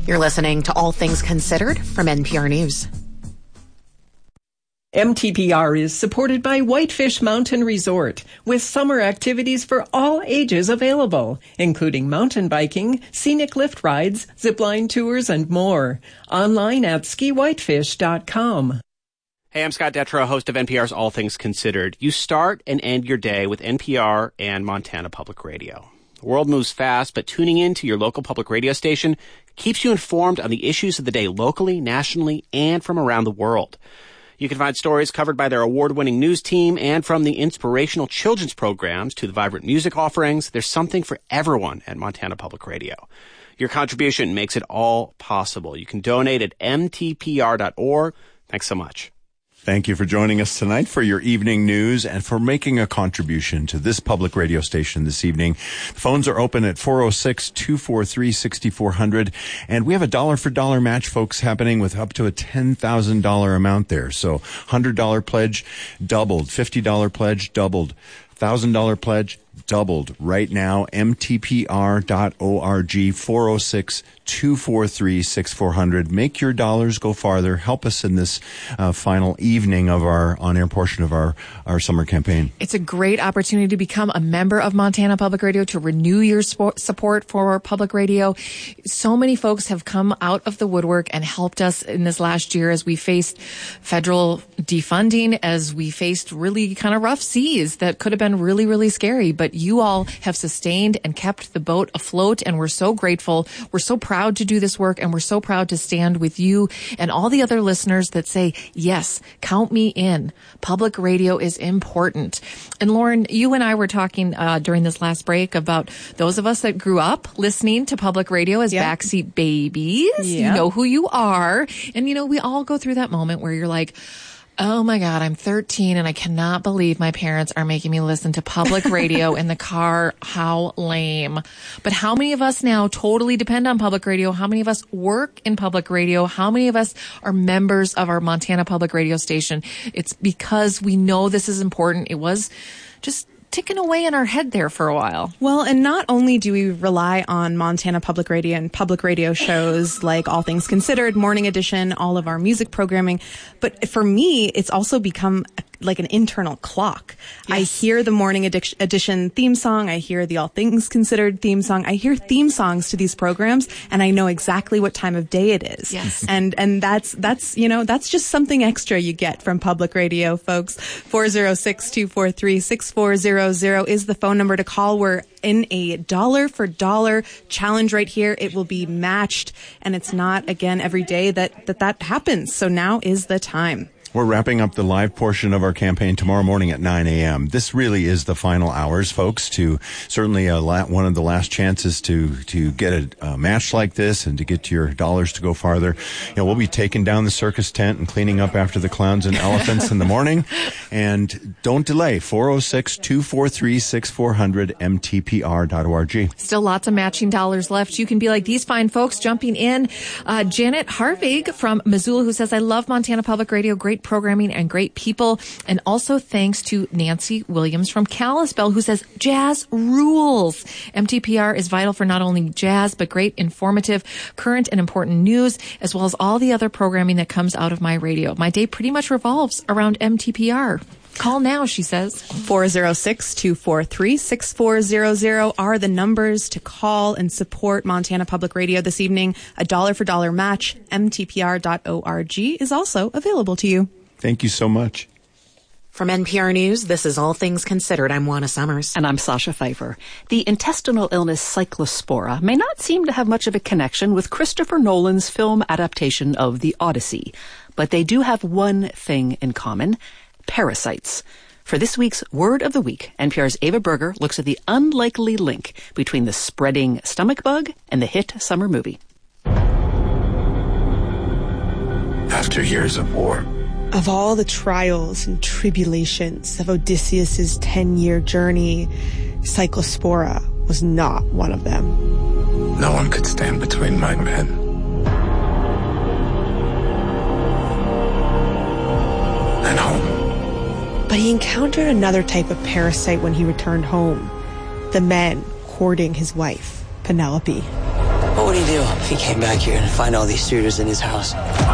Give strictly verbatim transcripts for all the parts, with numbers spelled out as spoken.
You're listening to All Things Considered from N P R News. M T P R is supported by Whitefish Mountain Resort, with summer activities for all ages available, including mountain biking, scenic lift rides, zipline tours, and more. Online at ski whitefish dot com. Hey, I'm Scott Detrow, host of N P R's All Things Considered. You start and end your day with N P R and Montana Public Radio. The world moves fast, but tuning in to your local public radio station keeps you informed on the issues of the day locally, nationally, and from around the world. You can find stories covered by their award-winning news team, and from the inspirational children's programs to the vibrant music offerings, there's something for everyone at Montana Public Radio. Your contribution makes it all possible. You can donate at m t p r dot org. Thanks so much. Thank you for joining us tonight for your evening news and for making a contribution to this public radio station this evening. The phones are open at four oh six, two four three, six four zero zero, and we have a dollar for dollar match, folks, happening with up to a ten thousand dollars amount there. So one hundred dollars pledge doubled, fifty dollars pledge doubled, one thousand dollars pledge doubled right now. m t p r dot org, four oh six, two four three, six four zero zero. Make your dollars go farther. Help us in this uh, final evening of our on-air portion of our, our summer campaign. It's a great opportunity to become a member of Montana Public Radio, to renew your spo- support for public radio. So many folks have come out of the woodwork and helped us in this last year as we faced federal defunding, as we faced really kind of rough seas that could have been really, really scary. But you all have sustained and kept the boat afloat, and we're so grateful. We're so proud to do this work, and we're so proud to stand with you and all the other listeners that say, yes, count me in. Public radio is important. And Lauren, you and I were talking uh, during this last break about those of us that grew up listening to public radio as yep. backseat babies. Yep. You know who you are. And, you know, we all go through that moment where you're like, oh my God, I'm thirteen and I cannot believe my parents are making me listen to public radio in the car. How lame. But how many of us now totally depend on public radio? How many of us work in public radio? How many of us are members of our Montana Public Radio station? It's because we know this is important. It was just ticking away in our head there for a while. Well, and not only do we rely on Montana Public Radio and public radio shows like All Things Considered, Morning Edition, all of our music programming, but for me, it's also become like an internal clock. Yes. I hear the Morning Edition theme song. I hear the All Things Considered theme song. I hear theme songs to these programs, and I know exactly what time of day it is. Yes. And, and that's, that's, you know, that's just something extra you get from public radio, folks. four oh six, two four three, six four zero zero is the phone number to call. We're in a dollar for dollar challenge right here. It will be matched, and it's not, again, every day that, that that happens. So now is the time. We're wrapping up the live portion of our campaign tomorrow morning at nine a.m. This really is the final hours, folks, to certainly uh, la- one of the last chances to to get a, a match like this and to get your dollars to go farther. You know, we'll be taking down the circus tent and cleaning up after the clowns and elephants in the morning. And don't delay, four oh six, two four three, six four zero zero, m t p r dot org. Still lots of matching dollars left. You can be like these fine folks jumping in. Uh, Janet Harvig from Missoula, who says, I love Montana Public Radio. Great programming and great people. And also thanks to Nancy Williams from Kalispell, who says jazz rules. M T P R is vital for not only jazz, but great informative, current and important news, as well as all the other programming that comes out of my radio. My day pretty much revolves around M T P R. Call now, she says. four oh six, two four three, six four zero zero are the numbers to call and support Montana Public Radio this evening. A dollar for dollar match, m t p r dot org is also available to you. Thank you so much. From N P R News, this is All Things Considered. I'm Juana Summers. And I'm Sasha Pfeiffer. The intestinal illness Cyclospora may not seem to have much of a connection with Christopher Nolan's film adaptation of The Odyssey, but they do have one thing in common: parasites. For this week's Word of the Week, N P R's Ava Berger looks at the unlikely link between the spreading stomach bug and the hit summer movie. After years of war, of all the trials and tribulations of Odysseus's ten-year journey, Cyclospora was not one of them. No one could stand between my men and home. But he encountered another type of parasite when he returned home. The men courting his wife, Penelope. What would he do if he came back here and find all these suitors in his house?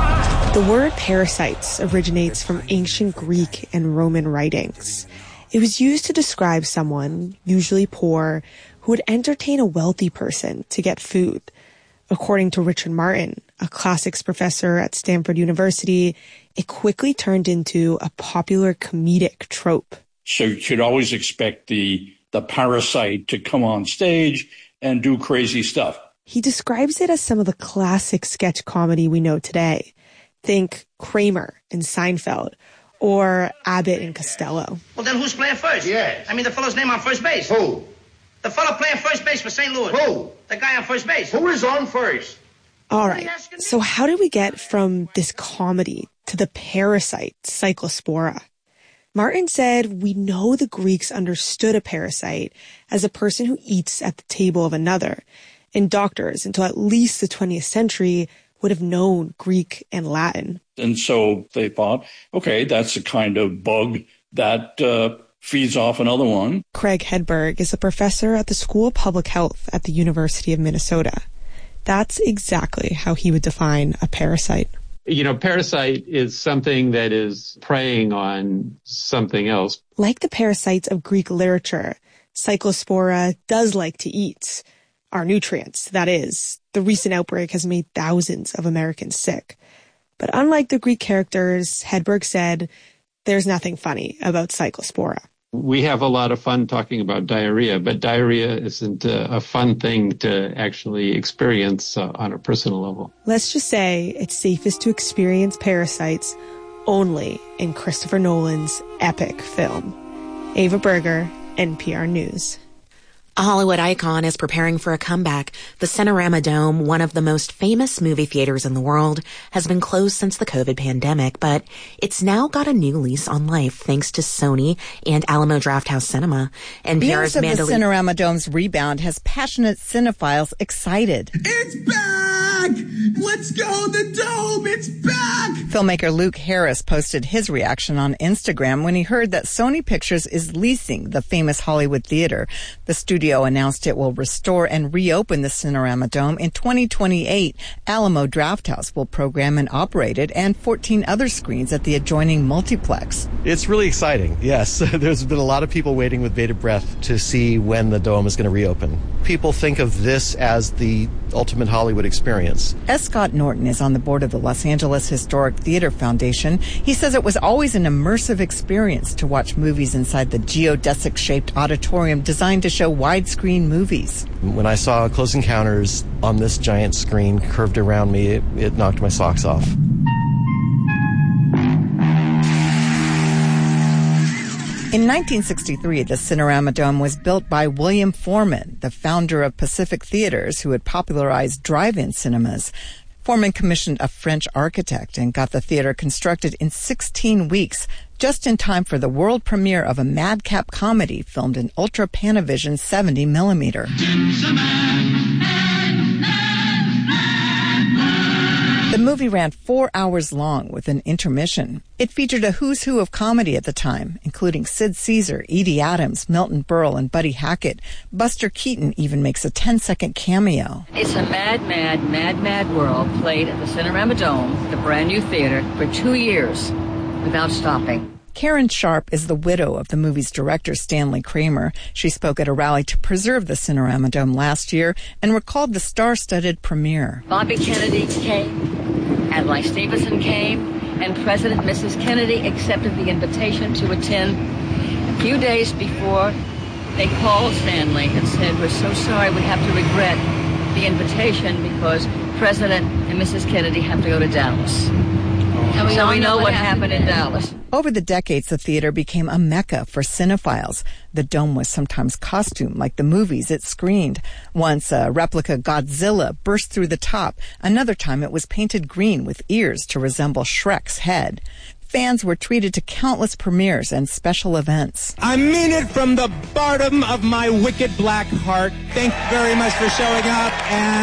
The word parasites originates from ancient Greek and Roman writings. It was used to describe someone, usually poor, who would entertain a wealthy person to get food. According to Richard Martin, a classics professor at Stanford University, it quickly turned into a popular comedic trope. So you should always expect the, the parasite to come on stage and do crazy stuff. He describes it as some of the classic sketch comedy we know today. Think Kramer and Seinfeld, or Abbott and Costello. Well, then who's playing first? Yes. I mean, the fellow's name on first base. Who? The fellow playing first base for Saint Louis. Who? The guy on first base. Who is on first? All right. So how did we get from this comedy to the parasite, Cyclospora? Martin said, we know the Greeks understood a parasite as a person who eats at the table of another. And doctors, until at least the twentieth century, would have known Greek and Latin. And so they thought, okay, that's a kind of bug that uh, feeds off another one. Craig Hedberg is a professor at the School of Public Health at the University of Minnesota. That's exactly how he would define a parasite. You know, parasite is something that is preying on something else. Like the parasites of Greek literature, Cyclospora does like to eat. Our nutrients, that is. The recent outbreak has made thousands of Americans sick. But unlike the Greek characters, Hedberg said, there's nothing funny about Cyclospora. We have a lot of fun talking about diarrhea, but diarrhea isn't a, a fun thing to actually experience uh, on a personal level. Let's just say it's safest to experience parasites only in Christopher Nolan's epic film. Ava Berger, N P R News. A Hollywood icon is preparing for a comeback. The Cinerama Dome, one of the most famous movie theaters in the world, has been closed since the COVID pandemic, but it's now got a new lease on life thanks to Sony and Alamo Drafthouse Cinema. N P R's News of Mandalay- the Cinerama Dome's rebound has passionate cinephiles excited. It's back! Let's go, the Dome! It's back! Filmmaker Luke Harris posted his reaction on Instagram when he heard that Sony Pictures is leasing the famous Hollywood theater. The studio announced it will restore and reopen the Cinerama Dome in twenty twenty-eight. Alamo Drafthouse will program and operate it, and fourteen other screens at the adjoining multiplex. It's really exciting, yes. There's been a lot of people waiting with bated breath to see when the Dome is going to reopen. People think of this as the ultimate Hollywood experience. S. Scott Norton is on the board of the Los Angeles Historic Theater Foundation. He says it was always an immersive experience to watch movies inside the geodesic-shaped auditorium designed to show widescreen movies. When I saw Close Encounters on this giant screen curved around me, it, it knocked my socks off. In nineteen sixty-three, the Cinerama Dome was built by William Foreman, the founder of Pacific Theaters, who had popularized drive-in cinemas. Foreman commissioned a French architect and got the theater constructed in sixteen weeks, just in time for the world premiere of a madcap comedy filmed in Ultra Panavision seventy millimeter. The movie ran four hours long with an intermission. It featured a who's who of comedy at the time, including Sid Caesar, Edie Adams, Milton Berle, and Buddy Hackett. Buster Keaton even makes a ten-second cameo. It's a mad, mad, mad, mad world played at the Cinerama Dome, the brand new theater, for two years without stopping. Karen Sharp is the widow of the movie's director, Stanley Kramer. She spoke at a rally to preserve the Cinerama Dome last year and recalled the star-studded premiere. Bobby Kennedy came, Adlai Stevenson came, and President and Missus Kennedy accepted the invitation to attend. A few days before, they called Stanley and said, "We're so sorry, we have to regret the invitation because President and Missus Kennedy have to go to Dallas." And we so we know, know what happened, happened in Dallas. Over the decades, the theater became a mecca for cinephiles. The dome was sometimes costumed like the movies it screened. Once a replica Godzilla burst through the top. Another time it was painted green with ears to resemble Shrek's head. Fans were treated to countless premieres and special events. I mean it from the bottom of my wicked black heart. Thank you very much for showing up, and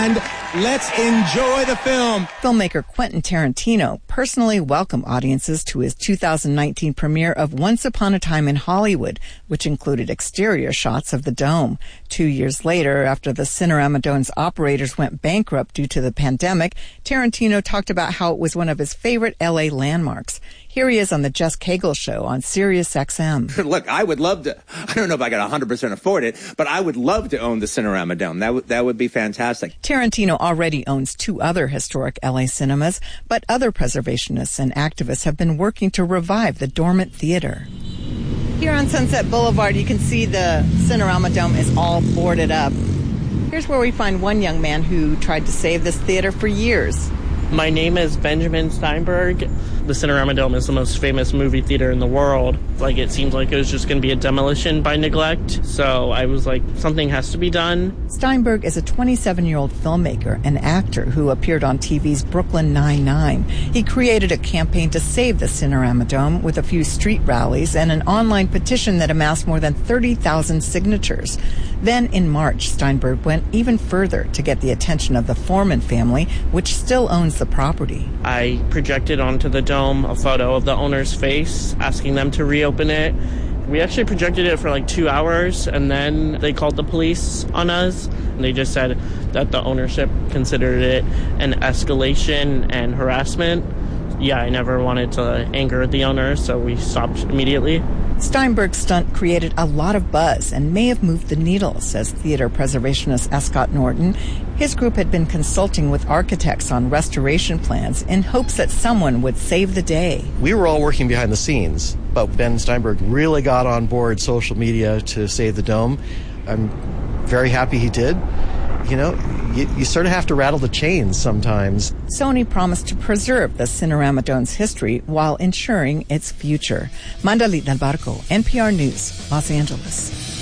Let's enjoy the film. Filmmaker Quentin Tarantino personally welcomed audiences to his two thousand nineteen premiere of Once Upon a Time in Hollywood, which included exterior shots of the Dome. Two years later, after the Cinerama Dome's operators went bankrupt due to the pandemic, Tarantino talked about how it was one of his favorite L A landmarks. Here he is on the Jess Cagle Show on Sirius X M. Look, I would love to, I don't know if I could one hundred percent afford it, but I would love to own the Cinerama Dome. That, w- that would be fantastic. Tarantino already owns two other historic L A cinemas, but other preservationists and activists have been working to revive the dormant theater. Here on Sunset Boulevard, you can see the Cinerama Dome is all boarded up. Here's where we find one young man who tried to save this theater for years. My name is Benjamin Steinberg. The Cinerama Dome is the most famous movie theater in the world. Like, it seems like it was just going to be a demolition by neglect. So I was like, something has to be done. Steinberg is a twenty-seven-year-old filmmaker and actor who appeared on T V's Brooklyn Nine-Nine. He created a campaign to save the Cinerama Dome with a few street rallies and an online petition that amassed more than thirty thousand signatures. Then in March, Steinberg went even further to get the attention of the Foreman family, which still owns the property. I projected onto the dome a photo of the owner's face, asking them to reopen it. We actually projected it for like two hours, and then they called the police on us. And they just said that the ownership considered it an escalation and harassment. Yeah, I never wanted to anger the owner, so we stopped immediately. Steinberg's stunt created a lot of buzz and may have moved the needle, says theater preservationist Escott Norton. His group had been consulting with architects on restoration plans in hopes that someone would save the day. We were all working behind the scenes, but Ben Steinberg really got on board social media to save the dome. I'm very happy he did. You know, you, you sort of have to rattle the chains sometimes. Sony promised to preserve the Cinerama Dome's history while ensuring its future. Mandalit Del Barco, N P R News, Los Angeles.